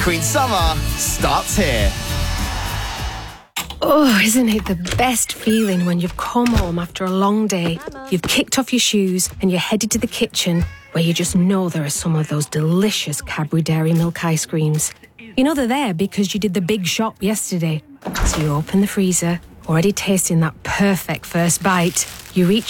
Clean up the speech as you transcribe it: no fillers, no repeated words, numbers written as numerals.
Queen Summer starts here. Oh, isn't it the best feeling when you've come home after a long day, you've kicked off your shoes and you're headed to the kitchen where you just know there are some of those delicious Cadbury Dairy Milk ice creams. You know they're there because you did the big shop yesterday. So you open the freezer, already tasting that perfect first bite. You reach